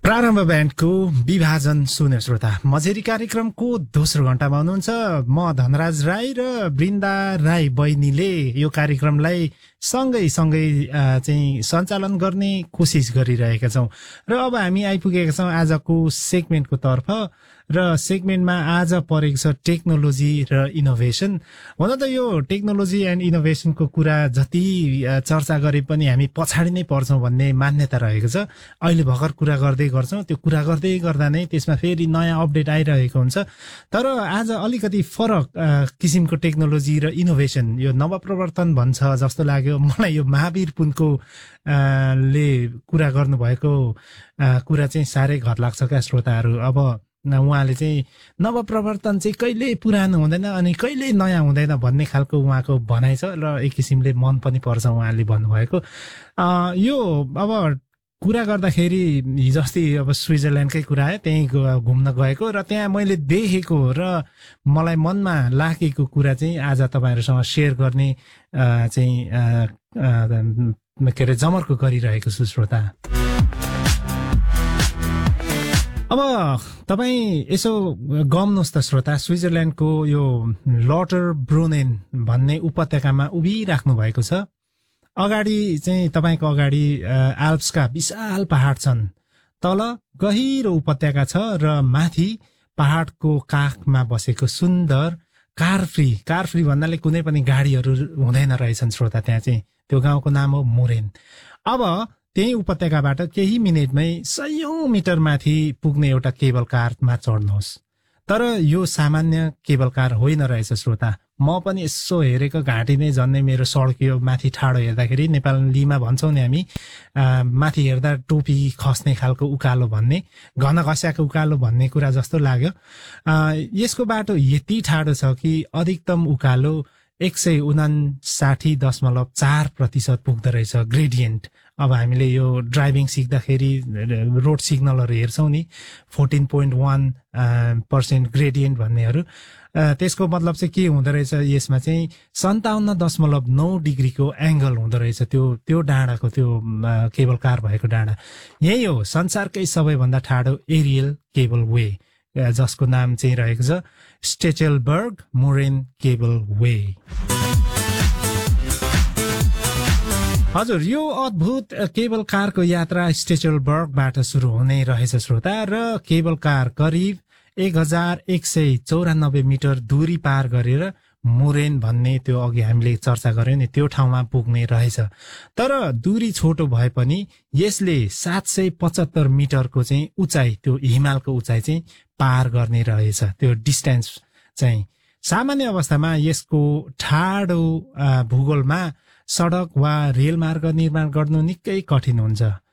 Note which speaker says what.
Speaker 1: प्रारम्भ ब्यान्डको विभाजन सुन्यो श्रोता। मझेरी कार्यक्रमको दोस्रो घण्टामा हुनुहुन्छ। म धनराज राई र वृन्दा राई बहिनीले यो कार्यक्रमलाई सँगै चाहिँ सञ्चालन गर्ने कोसिस गरिरहेका छौँ र अब हामी आइपुगेका छौँ आजको सेगमेन्टको तर्फ र सेगमेन्टमा आज परेको छ टेक्नोलोजी र इनोभेसन। हुन त यो टेक्नोलोजी एन्ड इनोभेसनको कुरा जति चर्चा गरे पनि हामी पछाडि नै पर्छौँ भन्ने मान्यता रहेको छ। अहिले भर्खर कुरा गर्दै गर्छौँ, त्यो कुरा गर्दै गर्दा नै त्यसमा फेरि नयाँ अपडेट आइरहेको हुन्छ। तर आज अलिकति फरक किसिमको टेक्नोलोजी र इनोभेसन, यो नवप्रवर्तन भन्छ जस्तो लाग्यो मलाई। यो महावीर पुनको ले कुरा गर्नुभएको कुरा चाहिँ साह्रै घर लाग्छ क्या श्रोताहरू। अब उहाँले चाहिँ नवप्रवर्तन चाहिँ कहिले पुरानो हुँदैन अनि कहिले नयाँ हुँदैन भन्ने खालको उहाँको भनाइ छ र एक किसिमले मन पनि पर्छ उहाँले भन्नुभएको। यो अब कुरा गर्दाखेरि हिजो अस्ति अब स्विजरल्यान्डकै कुरा आयो, त्यहीँ घुम्न गएको र त्यहाँ मैले देखेको र मलाई मनमा लागेको कुरा चाहिँ आज तपाईँहरूसँग सेयर गर्ने चाहिँ के अरे जमर्को गरिरहेको छु श्रोता। अब तपाईँ यसो गम्नुहोस् त श्रोता, स्विजरल्यान्डको यो लटरब्रुनेन भन्ने उपत्यकामा उभिराख्नु भएको छ। अगाडि चाहिँ तपाईँको अगाडि आल्प्सका विशाल पहाड छन्, तल गहिरो उपत्यका छ र माथि पहाडको काखमा बसेको सुन्दर कार फ्री भन्नाले कुनै पनि गाडीहरू हुँदैन रहेछन् श्रोता। त्यहाँ चाहिँ त्यो गाउँको नाम हो मुरेन। अब त्यही उपत्यकाबाट केही मिनेटमै 100 मिटर माथि पुग्ने एउटा केबल कारमा चढ्नुहोस्। तर यो सामान्य केबल कार होइन रहेछ श्रोता। म पनि यसो हेरेको घाँटी नै झन्नै मेरो सड्कियो माथि ठाडो हेर्दाखेरि। नेपालीमा भन्छौँ नि हामी, माथि हेर्दा टोपी खस्ने खालको उकालो भन्ने, घन घस्याको उकालो भन्ने कुरा जस्तो लाग्यो। यसको बाटो यति ठाडो छ कि अधिकतम उकालो 159.4% पुग्दो रहेछ ग्रेडियन्ट। अब हामीले यो ड्राइभिङ सिक्दाखेरि रोड सिग्नलहरू हेर्छौँ नि, 14.1% ग्रेडियन्ट भन्नेहरू। त्यसको मतलब चाहिँ के हुँदो रहेछ, यसमा चाहिँ 57.9 डिग्रीको एङ्गल हुँदो रहेछ त्यो डाँडाको, त्यो केबल कार भएको डाँडा। यही हो संसारकै सबैभन्दा ठाडो एरियल केबल वे, जसको नाम चाहिँ रहेको छ स्टेचेलबर्ग मुरेन केबल वे। हजुर, यो अद्भुत केबल कारको यात्रा स्टेचेलबर्गबाट सुरु हुने रहेछ श्रोता र केबल कार करिब 1194 मिटर दूरी पार गरेर मुरेन भन्ने त्यो अघि हामीले चर्चा गर्यौं नि त्यो ठाउँमा पुग्ने रहेछ। तर दूरी छोटो भए पनि यसले 775 मिटरको चाहिँ उचाइ, त्यो हिमालको उचाइ चाहिँ पार गर्ने रहेछ। त्यो डिस्टेन्स चाहिँ सामान्य अवस्थामा यसको ठाडो भूगोलमा सडक वा रेलमार्ग निर्माण गर्नु निकै कठिन हुन्छ।